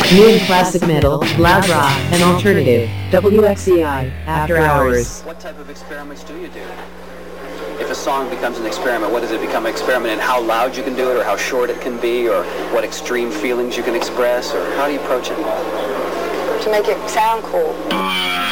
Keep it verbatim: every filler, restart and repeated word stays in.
New and classic metal, loud rock, and alternative. W X E I, After Hours. What type of experiments do you do? If a song becomes an experiment, what does it become an experiment in? How loud you can do it, or how short it can be, or what extreme feelings you can express, or how do you approach it? To make it sound cool.